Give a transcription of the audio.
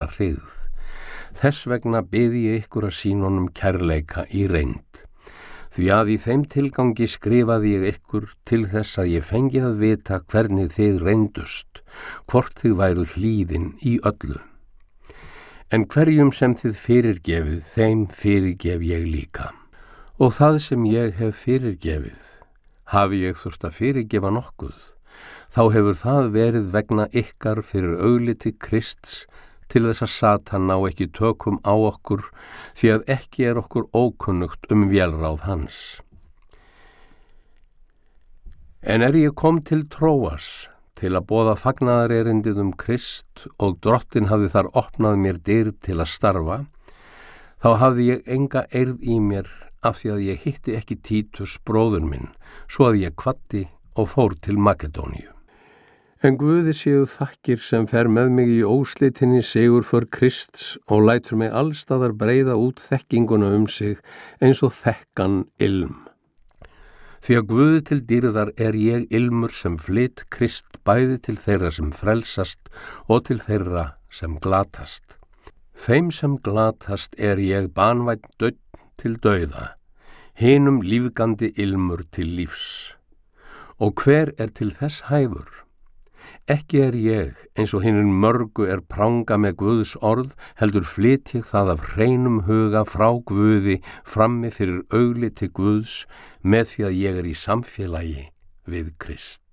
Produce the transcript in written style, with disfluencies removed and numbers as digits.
hryggð. Þess vegna biði ég ykkur að sýna honum kærleika í reynd. Því að í þeim tilgangi skrifaði ég ykkur til þess að ég fengi að vita hvernig þið reyndust, hvort þið væruð hlýðin í öllu. En hverjum sem þið fyrirgefið, þeim fyrirgef ég líka. Og það sem ég hef fyrirgefið, hafi ég þurft að fyrirgefa nokkuð, þá hefur það verið vegna ykkar fyrir augliti Krists, til þess að Satan ná ekki tökum á okkur, því að ekki er okkur ókunnugt vélráð hans. En ég kom til Tróas, til að boða fagnaðarerindið Krist, og Drottinn hafði þar opnað mér dyr til að starfa, þá hafði ég enga eirð í mér, af því að ég hitti ekki Títus bróður minn, svo að ég kvaddi og fór til Makedóníu. En Guði séu þakkir sem fer með mig í óslitinni sigurför Krists og lætur mig allstaðar breiða út þekkinguna sig eins og þekkan ilm. Því að Guði til dýrðar er ég ilmur sem flyt Krist bæði til þeirra sem frelsast og til þeirra sem glatast. Þeim sem glatast er ég banvænn dauðn til dauða, hinum lífgandi ilmur til lífs. Og hver er til þess hæfur? Ekki er ég, eins og hinum mörgu pranga með Guðs orð, heldur flyt ég það af hreinum huga frá Guði frammi fyrir augliti Guðs, með því að ég í samfélagi við Krist.